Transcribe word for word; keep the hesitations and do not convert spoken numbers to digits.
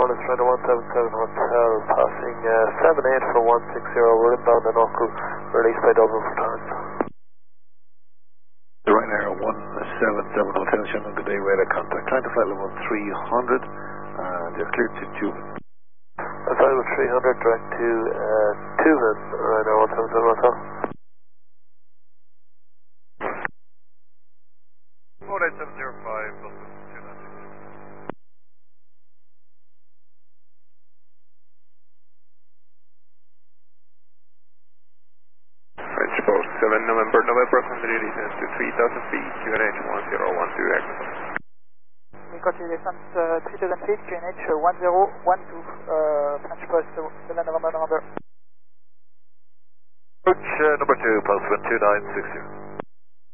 morning, Strider one seven seven Hotel, passing uh, seven eight for one six zero, we're inbound and Uncle, released by Dublin for time. Ryanair one seven seven Hotel, Shannon, good day, radar contact, trying to flight level three hundred, and you're cleared to Tumen. Flight level three hundred, direct to uh, Tumen, Ryanair one seven seven Hotel. four eight seven zero five, plus two nine six. French Post seven November, November, one hundred descent to three thousand feet, Q N H one zero one two X. We continue descent uh, three thousand feet, Q N H one zero one two, uh, French Post seven November, November. Approach uh, number two, plus one two nine six zero.